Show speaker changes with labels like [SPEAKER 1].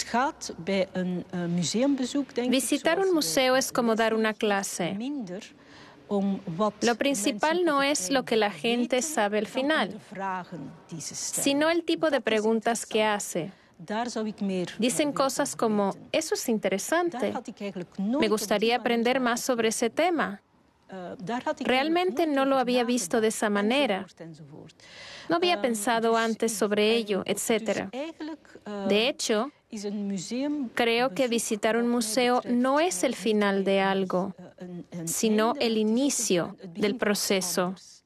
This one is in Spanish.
[SPEAKER 1] Visitar un museo es como dar una clase. Lo principal no es lo que la gente sabe al final, sino el tipo de preguntas que hace. Dicen cosas como, eso es interesante, me gustaría aprender más sobre ese tema. Realmente no lo había visto de esa manera. No había pensado antes sobre ello, etc. De hecho, creo que visitar un museo no es el final de algo, sino el inicio del proceso.